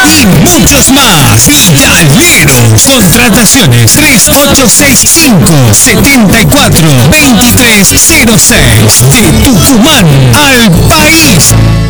y muchos más. Vialeros. Contrataciones 3865-742306. De Tucumán al país.